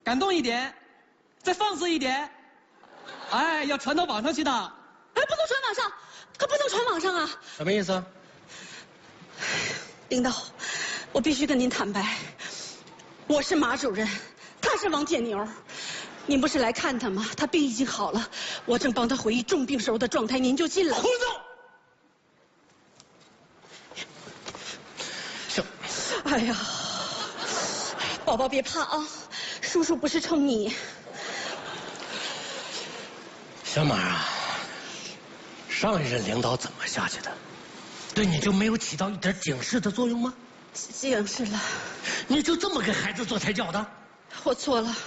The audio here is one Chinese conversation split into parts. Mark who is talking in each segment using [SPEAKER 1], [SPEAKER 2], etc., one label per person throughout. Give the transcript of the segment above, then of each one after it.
[SPEAKER 1] 感动一点，再放肆一点，哎，要传到网上去的。
[SPEAKER 2] 哎，不能传网上，可不能传网上啊！
[SPEAKER 3] 什么意思？
[SPEAKER 2] 领导，我必须跟您坦白，我是马主任，他是王建牛。您不是来看他吗？他病已经好了，我正帮他回忆重病时候的状态，您就进来。
[SPEAKER 3] 胡诌！行。
[SPEAKER 2] 哎呀，宝宝别怕啊，叔叔不是冲你。
[SPEAKER 3] 小马啊，上一任领导怎么下去的？对你就没有起到一点警示的作用吗？
[SPEAKER 2] 警示了。
[SPEAKER 3] 你就这么给孩子做胎教的？
[SPEAKER 2] 我错了。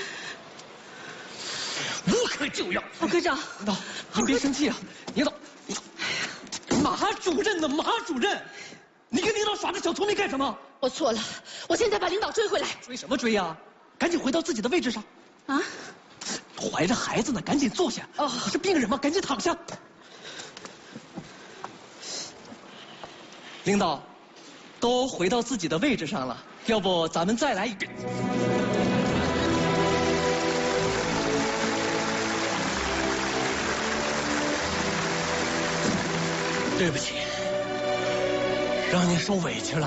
[SPEAKER 3] 无可救药。
[SPEAKER 2] 副科长，
[SPEAKER 1] 领导，您别生气啊！领导，马主任呢？马主任，你跟领导耍这小聪明干什么？
[SPEAKER 2] 我错了，我现在把领导追回来。
[SPEAKER 1] 追什么追呀？赶紧回到自己的位置上。
[SPEAKER 2] 啊？
[SPEAKER 1] 怀着孩子呢，赶紧坐下。哦，你是病人吗？赶紧躺下。领导，都回到自己的位置上了，要不咱们再来一遍。
[SPEAKER 3] 对不起，让你受委屈了。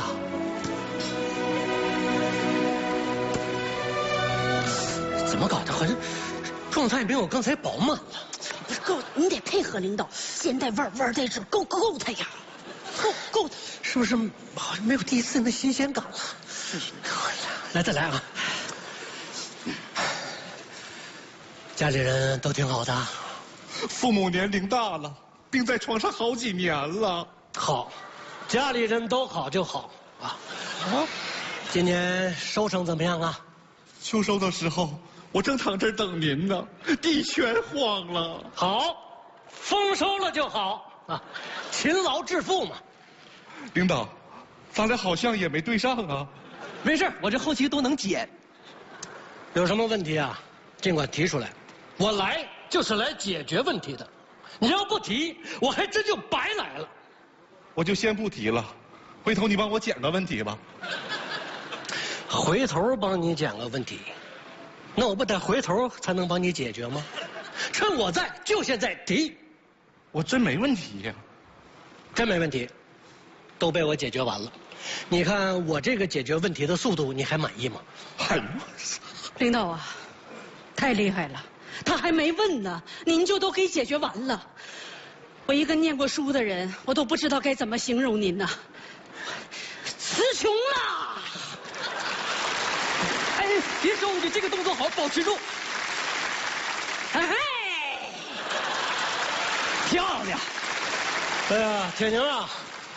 [SPEAKER 3] 怎么搞的？好像状态没有刚才饱满了。
[SPEAKER 2] 不是够，你得配合领导，先带味儿，味儿带汁，够他呀，够他。
[SPEAKER 3] 是不是好像没有第一次那新鲜感了？来，再来啊！家里人都挺好的。
[SPEAKER 4] 父母年龄大了，病在床上好几年了。
[SPEAKER 3] 好，家里人都好就好啊。今年收成怎么样啊？
[SPEAKER 4] 秋收的时候，我正躺这儿等您呢，地全荒了。
[SPEAKER 3] 好，丰收了就好啊，勤劳致富嘛。
[SPEAKER 4] 领导，咱俩好像也没对上啊。
[SPEAKER 1] 没事，我这后期都能剪。
[SPEAKER 3] 有什么问题啊？尽管提出来，我来就是来解决问题的。你要不提，我还真就白来了。
[SPEAKER 4] 我就先不提了，回头你帮我捡个问题吧。
[SPEAKER 3] 回头帮你捡个问题，那我不得回头才能帮你解决吗？趁我在，就现在提。
[SPEAKER 4] 我真没问题呀。
[SPEAKER 3] 真没问题，都被我解决完了。你看我这个解决问题的速度，你还满意吗？
[SPEAKER 4] 哎呦，
[SPEAKER 2] 领导啊，太厉害了，他还没问呢，您就都给解决完了。我一个念过书的人，我都不知道该怎么形容您呢。词穷了。
[SPEAKER 1] 哎，别收你这个动作好，保持住。
[SPEAKER 2] 哎嘿，
[SPEAKER 1] 漂亮。
[SPEAKER 3] 哎呀，铁牛啊，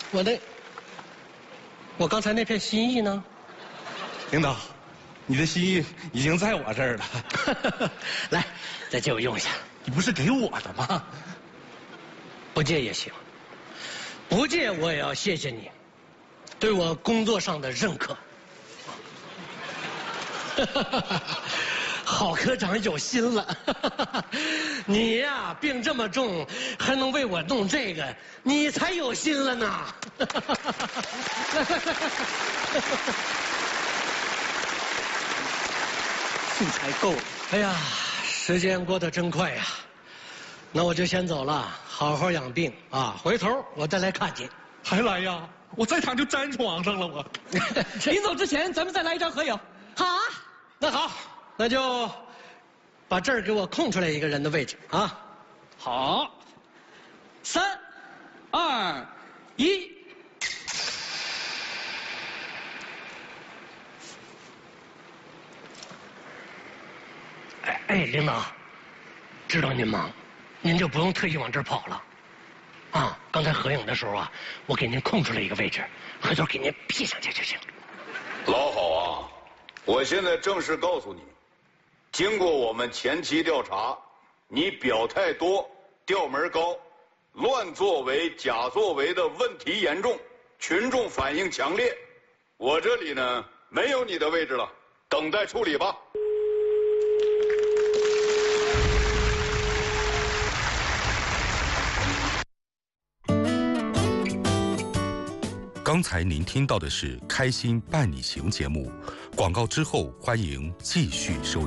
[SPEAKER 3] 我刚才那片心意呢？
[SPEAKER 4] 领导，你的心意已经在我这儿了。
[SPEAKER 3] 来，再借我用一下。
[SPEAKER 4] 你不是给我的吗？
[SPEAKER 3] 不借也行，不借我也要谢谢你，对我工作上的认可。郝科长有心了，你呀病这么重，还能为我弄这个，你才有心了呢。
[SPEAKER 1] 素材够了。
[SPEAKER 3] 哎呀，时间过得真快呀，那我就先走了，好好养病啊，回头我再来看你。
[SPEAKER 4] 还来呀？我再躺就粘床上了我。
[SPEAKER 1] 临走之前，咱们再来一张合影。
[SPEAKER 2] 好啊。
[SPEAKER 3] 那好，那就把这儿给我空出来一个人的位置啊。
[SPEAKER 1] 好，3、2、1。
[SPEAKER 3] 哎，领导，知道您忙，您就不用特意往这儿跑了。啊，刚才合影的时候啊，我给您空出来一个位置，回头给您 P 上去就行。
[SPEAKER 5] 老好啊，我现在正式告诉你，经过我们前期调查，你表态多，调门高，乱作为、假作为的问题严重，群众反应强烈。我这里呢没有你的位置了，等待处理吧。
[SPEAKER 6] 刚才您听到的是《开心伴你行》节目，广告之后欢迎继续收听。